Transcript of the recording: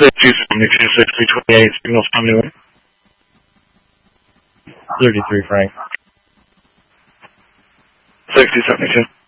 272, 6028, signals from New York. 33, Frank. 6072.